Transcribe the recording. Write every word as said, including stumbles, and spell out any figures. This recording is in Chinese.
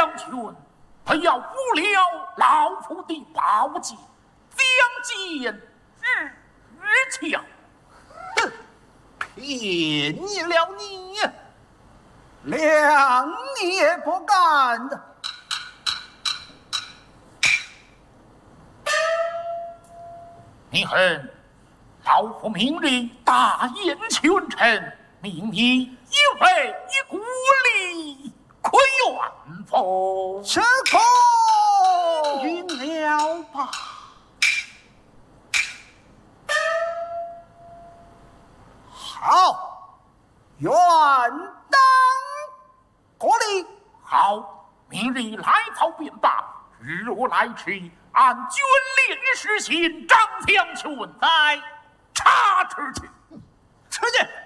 将军，不要误了老夫的宝剑，将剑日日鞘。 哼，骗你了你，两你也不干的。 你恨老夫明日大宴群臣，命你一为一国力，可愿否？ 吃空云了吧。好，愿当国力。 好，明日来朝便罢。日若来迟，按军令实行，张将军在查之去。 出去。